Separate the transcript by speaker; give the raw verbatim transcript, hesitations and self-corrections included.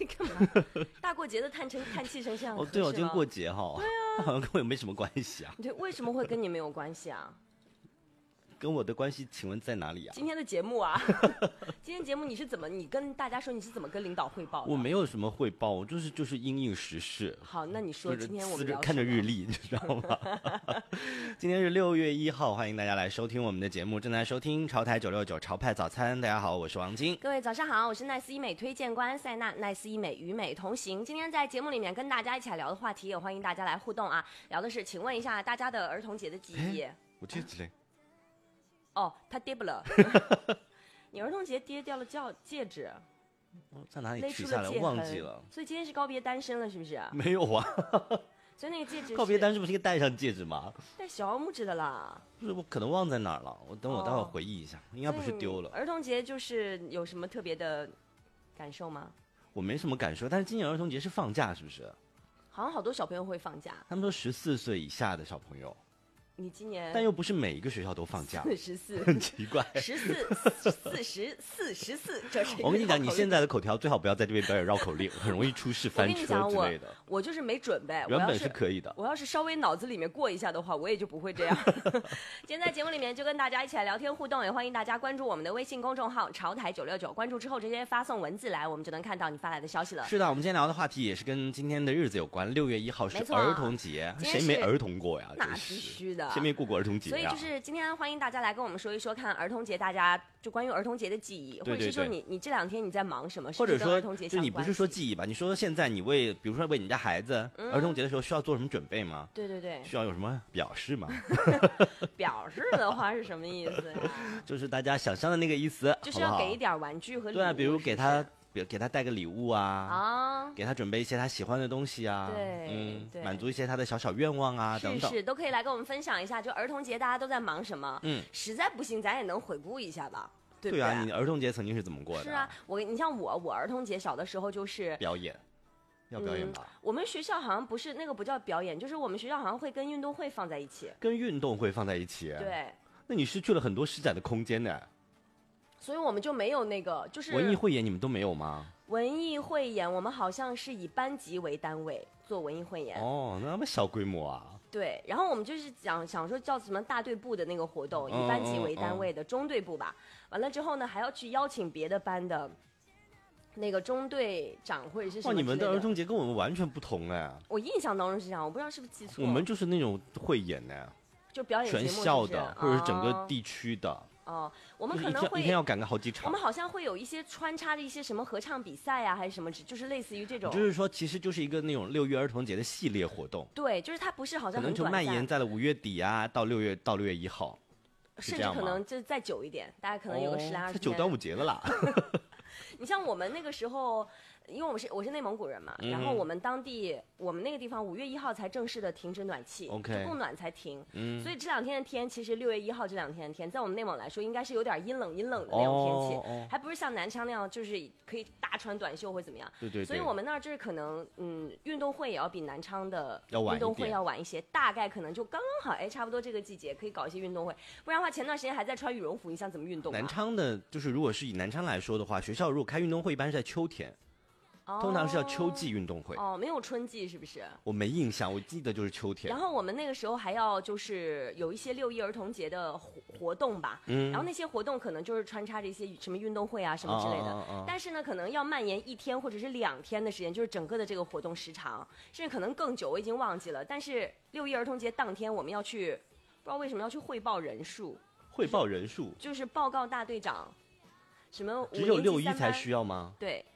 Speaker 1: 干嘛？大过节的叹成叹气成这样？
Speaker 2: 哦，对哦，今天过节哈、哦，
Speaker 1: 对啊，
Speaker 2: 好像跟我也没什么关系啊。
Speaker 1: 对，为什么会跟你没有关系啊？
Speaker 2: 跟我的关系，请问在哪里啊？
Speaker 1: 今天的节目啊，今天节目你是怎么？你跟大家说你是怎么跟领导汇报的？
Speaker 2: 我没有什么汇报，我就是就是因应时事。
Speaker 1: 好，那你说今天我们
Speaker 2: 聊看着日历，你知道吗？今天是六月一号，欢迎大家来收听我们的节目，正在收听潮台九六九潮派早餐。大家好，我是王晶。
Speaker 1: 各位早上好，我是奈斯医美推荐官塞娜，奈斯医美与美同行。今天在节目里面跟大家一起来聊的话题，也欢迎大家来互动啊。聊的是，请问一下大家的儿童节的记忆？
Speaker 2: 我戒指嘞。
Speaker 1: 哦，他跌不了。你儿童节跌掉了戒戒指，
Speaker 2: 在哪里取下来忘记了？
Speaker 1: 所以今天是告别单身了，是不是？
Speaker 2: 没有啊。
Speaker 1: 所以那个戒指
Speaker 2: 告别单身不是应该戴上戒指吗？
Speaker 1: 戴小拇指的啦。
Speaker 2: 不是，我可能忘在哪儿了，我等我待会儿回忆一下，哦、应该不是丢了。
Speaker 1: 儿童节就是有什么特别的感受吗？
Speaker 2: 我没什么感受，但是今年儿童节是放假，是不是？
Speaker 1: 好像好多小朋友会放假。
Speaker 2: 他们说十四岁以下的小朋友。
Speaker 1: 你今年，
Speaker 2: 但又不是每一个学校都放假，
Speaker 1: 四十四，
Speaker 2: 很奇怪。
Speaker 1: 十四、四十、四十四，这是。
Speaker 2: 我跟你讲，你现在的口条最好不要在这边表演绕口令，很容易出事翻车之类的。
Speaker 1: 我, 我就是没准备，
Speaker 2: 原本是可以的。
Speaker 1: 我要是稍微脑子里面过一下的话，我也就不会这样。今天在节目里面就跟大家一起来聊天互动，也欢迎大家关注我们的微信公众号潮台九六九，关注之后直接发送文字来，我们就能看到你发来的消息了。
Speaker 2: 是的，我们今天聊的话题也是跟今天的日子有关。六月一号是儿童节，谁没儿童过呀？
Speaker 1: 那必须的，
Speaker 2: 谁没过过儿童节？
Speaker 1: 所以就是今天欢迎大家来跟我们说一说，看儿童节大家就关于儿童节的记忆，
Speaker 2: 对对对，
Speaker 1: 或者是说你你这两天你在忙什么，
Speaker 2: 或者说
Speaker 1: 儿童节
Speaker 2: 就你不是说记忆吧，你说现在你为比如说为你家孩子、嗯、儿童节的时候需要做什么准备吗？
Speaker 1: 对对对，
Speaker 2: 需要有什么表示吗？
Speaker 1: 表示的话是什么意思呀？
Speaker 2: 就是大家想象的那个意思，
Speaker 1: 就是要给一点玩具和礼物。
Speaker 2: 对啊，比如给他。给他带个礼物啊，
Speaker 1: 啊，
Speaker 2: 给他准备一些他喜欢的东西啊，
Speaker 1: 对，
Speaker 2: 嗯，
Speaker 1: 对，
Speaker 2: 满足一些他的小小愿望啊，等等，
Speaker 1: 是是，都可以来跟我们分享一下。就儿童节大家都在忙什么？嗯，实在不行咱也能回顾一下吧，对不对？
Speaker 2: 对啊，你儿童节曾经是怎么过的？
Speaker 1: 是啊，我你像我，我儿童节小的时候就是
Speaker 2: 表演，要表演吧、
Speaker 1: 嗯？我们学校好像不是那个不叫表演，就是我们学校好像会跟运动会放在一起，
Speaker 2: 跟运动会放在一起。
Speaker 1: 对，
Speaker 2: 那你失去了很多施展的空间呢。
Speaker 1: 所以我们就没有那个，就是
Speaker 2: 文艺汇演，你们都没有吗？
Speaker 1: 文艺汇演，我们好像是以班级为单位做文艺汇演。
Speaker 2: 哦，那么小规模啊。
Speaker 1: 对，然后我们就是讲想说叫什么大队部的那个活动，以班级为单位的中队部吧。嗯嗯嗯、完了之后呢，还要去邀请别的班的那个中队长或者是什么。
Speaker 2: 哇，你们的儿童节跟我们完全不同哎。
Speaker 1: 我印象当中是这样，我不知道是不是记错。
Speaker 2: 我们就是那种汇演呢，
Speaker 1: 就表演节目
Speaker 2: 全校的，或者是整个地区的。
Speaker 1: 哦，我们可能会
Speaker 2: 一天要赶个好几场。
Speaker 1: 我们好像会有一些穿插的一些什么合唱比赛啊，还是什么，就是类似于这种。
Speaker 2: 就是说，其实就是一个那种六一儿童节的系列活动。
Speaker 1: 对，就是它不是好像很
Speaker 2: 可能就蔓延在了五月底啊，到六月到六月一号，
Speaker 1: 甚至可能就再久一点，大概可能有个十来二十天。
Speaker 2: 它久端午节了啦。
Speaker 1: 你像我们那个时候，因为我们是我是内蒙古人嘛，嗯、然后我们当地我们那个地方五月一号才正式的停止暖气，
Speaker 2: okay,
Speaker 1: 就供暖才停、嗯，所以这两天的天，其实六月一号这两天的天，在我们内蒙来说，应该是有点阴冷阴冷的那种天气，哦哦、还不是像南昌那样，就是可以大穿短袖或怎么样。
Speaker 2: 对对对。
Speaker 1: 所以我们那儿就是可能，嗯，运动会也要比南昌的运动会要晚一些，大概可能就刚刚好，哎，差不多这个季节可以搞一些运动会，不然的话，前段时间还在穿羽绒服，你想怎么运动、啊？
Speaker 2: 南昌的，就是如果是以南昌来说的话，学校如果开运动会，一般是在秋天。通常是叫秋季运动会
Speaker 1: 哦, 哦，没有春季是不是？
Speaker 2: 我没印象，我记得就是秋天。
Speaker 1: 然后我们那个时候还要就是有一些六一儿童节的活活动吧，嗯，然后那些活动可能就是穿插着一些什么运动会啊什么之类的，哦哦哦哦但是呢，可能要蔓延一天或者是两天的时间，就是整个的这个活动时长，甚至可能更久，我已经忘记了。但是六一儿童节当天我们要去，不知道为什么要去汇报人数，
Speaker 2: 汇报人数
Speaker 1: 就是报告大队长。什么？
Speaker 2: 只有六一才需要吗？
Speaker 1: 对，